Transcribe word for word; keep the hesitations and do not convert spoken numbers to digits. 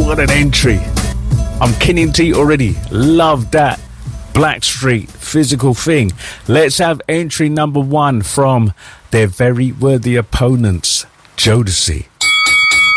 what an entry. I'm kinning to you already. Love that. Blackstreet, Physical Thing. Let's have entry number one from their very worthy opponents, Jodeci.